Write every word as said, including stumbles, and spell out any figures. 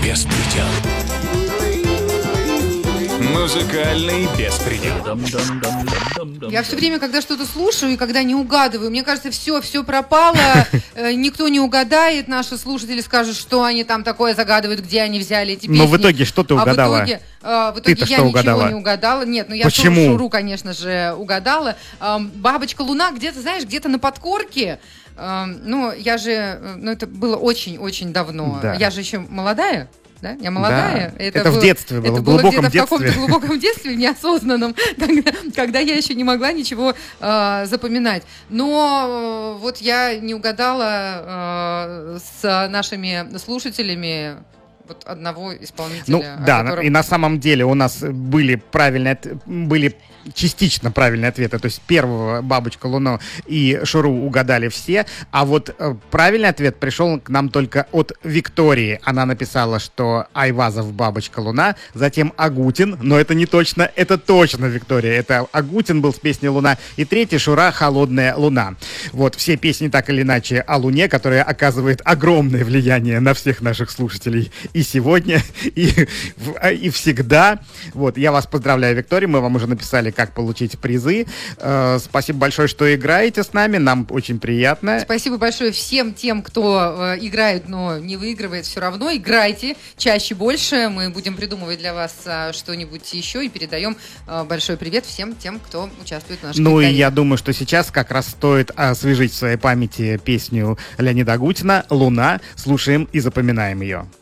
беспредел. Музыкальный беспредел. Я все время, когда что-то слушаю и когда не угадываю, мне кажется, все, все пропало, э, никто не угадает, наши слушатели скажут, что они там такое загадывают, где они взяли эти песни. Но в итоге что ты угадала? А в итоге, э, в итоге Ты-то я что ничего угадала? не угадала. Нет, ну я Почему? Шуру, Шуру, конечно же, угадала. Эм, Бабочка Луна где-то, знаешь, где-то на подкорке. Эм, ну, я же, э, ну это было очень-очень давно. Да. Я же еще молодая. Да? Я молодая. Да. Это в детстве было, это в было глубоком где-то в детстве. каком-то глубоком детстве, неосознанном, когда, когда я еще не могла ничего э, запоминать. Но э, вот я не угадала э, с нашими слушателями вот одного исполнителя. Ну да, котором... и на самом деле у нас были правильные, были частично правильные ответы. То есть первого Бабочка Луну и Шуру угадали все, а вот э, правильный ответ пришел к нам только от Виктории. Она написала, что Айвазов Бабочка Луна, затем Агутин, но это не точно, это точно Виктория. Это Агутин был с песней Луна, и третий Шура Холодная Луна. Вот все песни так или иначе о Луне, которая оказывает огромное влияние на всех наших слушателей и сегодня, и, и всегда. Вот, я вас поздравляю, Виктория, мы вам уже написали, как получить призы. Э, спасибо большое, что играете с нами, нам очень приятно. Спасибо большое всем тем, кто э, играет, но не выигрывает все равно. Играйте чаще, больше. Мы будем придумывать для вас э, что-нибудь еще и передаем э, большой привет всем тем, кто участвует в нашей Ну викторине. и я думаю, что сейчас как раз стоит освежить в своей памяти песню Леонида Агутина «Луна». Слушаем и запоминаем ее.